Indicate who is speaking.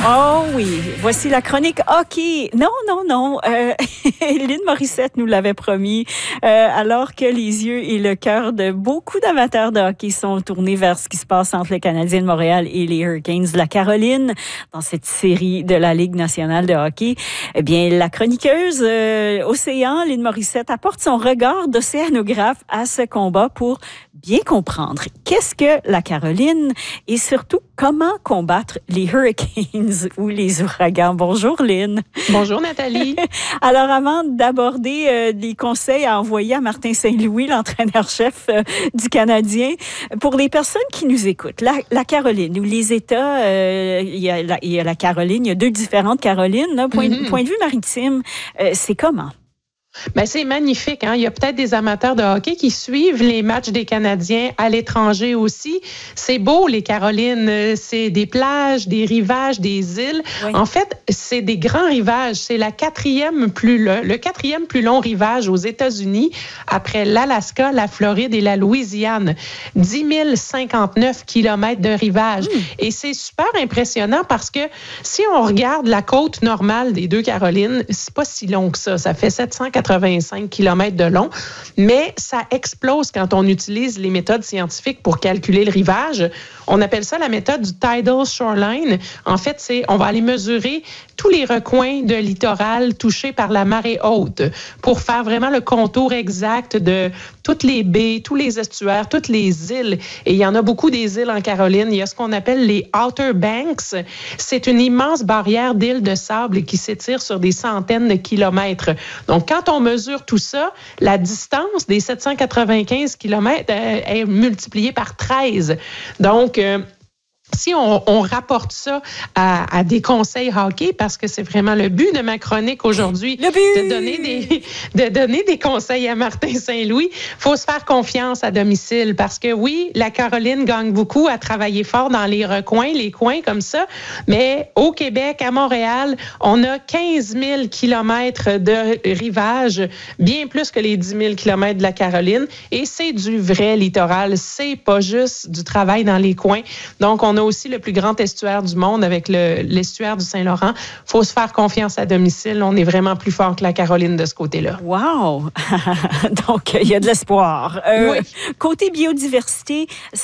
Speaker 1: Oh oui, voici la chronique hockey. Non. Lynn Morissette nous l'avait promis. Alors que les yeux et le cœur de beaucoup d'amateurs de hockey sont tournés vers ce qui se passe entre le Canadien de Montréal et les Hurricanes de la Caroline dans cette série de la Ligue nationale de hockey, eh bien, la chroniqueuse Océan, Lynn Morissette, apporte son regard d'océanographe à ce combat pour bien comprendre qu'est-ce que la Caroline et surtout comment combattre les Hurricanes ou les ouragans. Bonjour Lynn.
Speaker 2: Bonjour Nathalie.
Speaker 1: Alors avant d'aborder les conseils à envoyer à Martin Saint-Louis, l'entraîneur-chef du Canadien, pour les personnes qui nous écoutent, la Caroline ou les États, il y a la Caroline, il y a deux différentes Carolines, là, point de vue maritime, c'est comment?
Speaker 2: Ben, c'est magnifique. Hein? Il y a peut-être des amateurs de hockey qui suivent les matchs des Canadiens à l'étranger aussi. C'est beau, les Carolines. C'est des plages, des rivages, des îles. Oui. En fait, c'est des grands rivages. C'est le quatrième plus long rivage aux États-Unis après l'Alaska, la Floride et la Louisiane. 10 059 kilomètres de rivage. Et c'est super impressionnant parce que si on regarde la côte normale des deux Carolines, c'est pas si long que ça. Ça fait 785 km de long, mais ça explose quand on utilise les méthodes scientifiques pour calculer le rivage. On appelle ça la méthode du Tidal Shoreline. En fait, on va aller mesurer tous les recoins de littoral touchés par la marée haute pour faire vraiment le contour exact de toutes les baies, tous les estuaires, toutes les îles. Et il y en a beaucoup des îles en Caroline. Il y a ce qu'on appelle les Outer Banks. C'est une immense barrière d'îles de sable qui s'étire sur des centaines de kilomètres. Donc, quand on mesure tout ça, la distance des 795 kilomètres est multipliée par 13. Donc, si on rapporte ça à des conseils hockey, parce que c'est vraiment le but de ma chronique aujourd'hui, de donner des conseils à Martin Saint-Louis, il faut se faire confiance à domicile parce que oui, la Caroline gagne beaucoup à travailler fort dans les recoins, les coins comme ça, mais au Québec, à Montréal, on a 15 000 kilomètres de rivage, bien plus que les 10 000 kilomètres de la Caroline, et c'est du vrai littoral, c'est pas juste du travail dans les coins. Donc, on a aussi le plus grand estuaire du monde avec l'estuaire du Saint-Laurent. Il faut se faire confiance à domicile. On est vraiment plus fort que la Caroline de ce côté-là.
Speaker 1: Wow! Donc, il y a de l'espoir.
Speaker 2: Oui.
Speaker 1: Côté biodiversité,